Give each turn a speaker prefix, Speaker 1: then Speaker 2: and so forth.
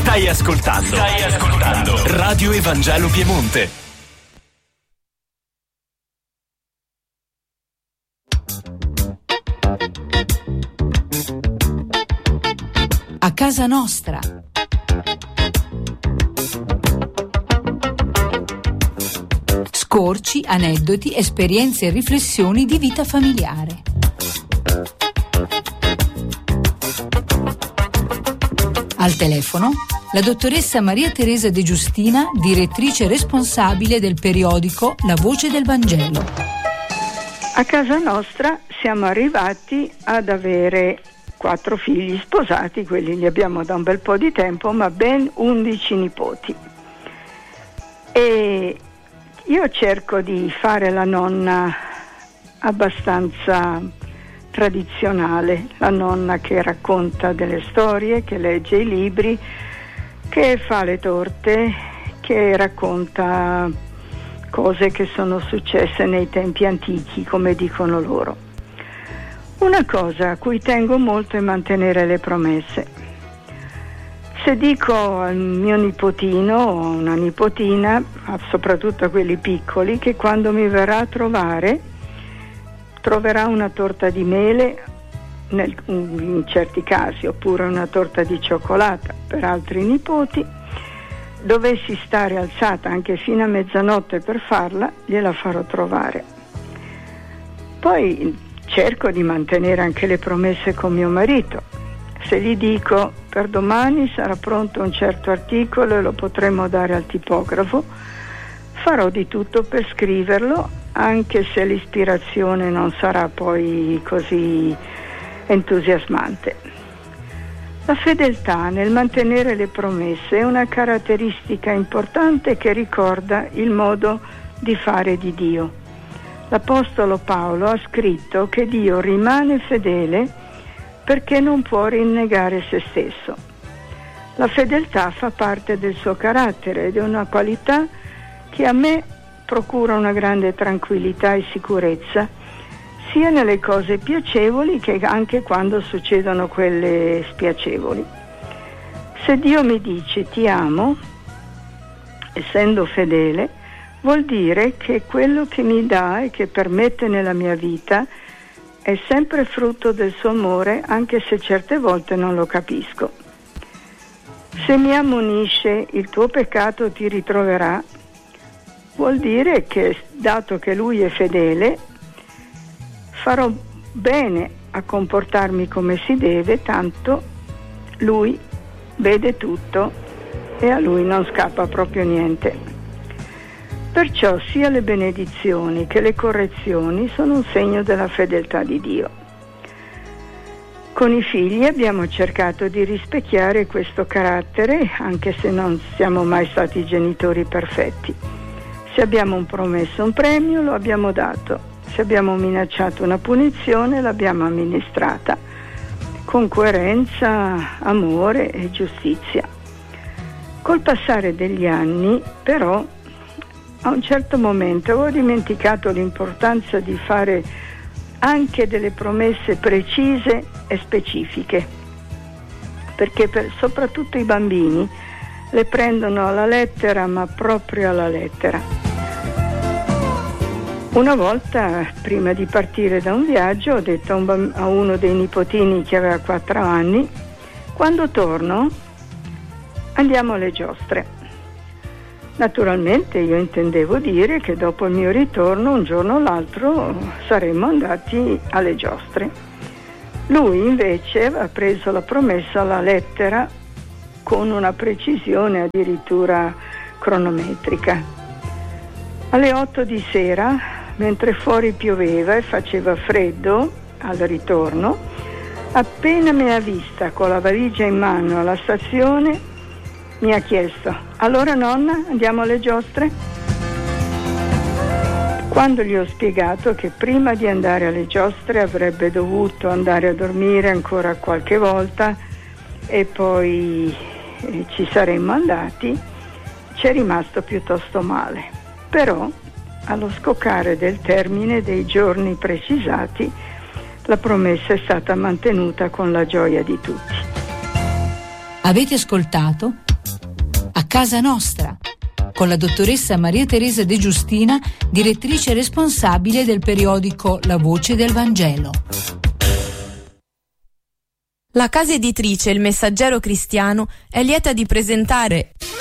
Speaker 1: Stai ascoltando Radio Evangelo Piemonte.
Speaker 2: A casa nostra. Scorci, aneddoti, esperienze e riflessioni di vita familiare. Al telefono la dottoressa Maria Teresa De Giustina, direttrice responsabile del periodico La Voce del Vangelo.
Speaker 3: A casa nostra siamo arrivati ad avere 4 figli sposati, quelli li abbiamo da un bel po' di tempo, ma ben 11 nipoti. E io cerco di fare la nonna abbastanza tradizionale, la nonna che racconta delle storie, che legge i libri, che fa le torte, che racconta cose che sono successe nei tempi antichi, come dicono loro. Una cosa a cui tengo molto è mantenere le promesse. Se dico al mio nipotino o a una nipotina, soprattutto a quelli piccoli, che quando mi verrà a trovare troverà una torta di mele in certi casi, oppure una torta di cioccolata per altri nipoti, dovessi stare alzata anche fino a mezzanotte per farla, gliela farò trovare. Poi cerco di mantenere anche le promesse con mio marito. Se gli dico per domani sarà pronto un certo articolo e lo potremo dare al tipografo, farò di tutto per scriverlo, anche se l'ispirazione non sarà poi così entusiasmante. La fedeltà nel mantenere le promesse è una caratteristica importante che ricorda il modo di fare di Dio. L'Apostolo Paolo ha scritto che Dio rimane fedele perché non può rinnegare se stesso. La fedeltà fa parte del suo carattere ed è una qualità che a me procura una grande tranquillità e sicurezza, sia nelle cose piacevoli che anche quando succedono quelle spiacevoli. Se Dio mi dice ti amo, essendo fedele, vuol dire che quello che mi dà e che permette nella mia vita è sempre frutto del suo amore, anche se certe volte non lo capisco. Se mi ammonisce il tuo peccato ti ritroverà, vuol dire che, dato che lui è fedele, farò bene a comportarmi come si deve, tanto lui vede tutto e a lui non scappa proprio niente. Perciò sia le benedizioni che le correzioni sono un segno della fedeltà di Dio. Con i figli abbiamo cercato di rispecchiare questo carattere, anche se non siamo mai stati genitori perfetti. Se abbiamo promesso un premio, lo abbiamo dato. Se abbiamo minacciato una punizione, l'abbiamo amministrata con coerenza, amore e giustizia. Col passare degli anni, però, a un certo momento avevo dimenticato l'importanza di fare anche delle promesse precise e specifiche, perché soprattutto i bambini le prendono alla lettera, ma proprio alla lettera. Una volta, prima di partire da un viaggio, ho detto a uno dei nipotini che aveva 4 anni: quando torno andiamo alle giostre. Naturalmente io intendevo dire che dopo il mio ritorno, un giorno o l'altro, saremmo andati alle giostre. Lui invece aveva preso la promessa alla lettera con una precisione addirittura cronometrica. Alle 8 di sera, mentre fuori pioveva e faceva freddo al ritorno, appena mi ha vista con la valigia in mano alla stazione, mi ha chiesto: allora nonna, andiamo alle giostre? Quando gli ho spiegato che prima di andare alle giostre avrebbe dovuto andare a dormire ancora qualche volta e poi ci saremmo andati, ci è rimasto piuttosto male. Però allo scoccare del termine dei giorni precisati, la promessa è stata mantenuta con la gioia di tutti.
Speaker 2: Avete ascoltato casa nostra, con la dottoressa Maria Teresa De Giustina, direttrice responsabile del periodico La Voce del Vangelo.
Speaker 4: La casa editrice Il Messaggero Cristiano è lieta di presentare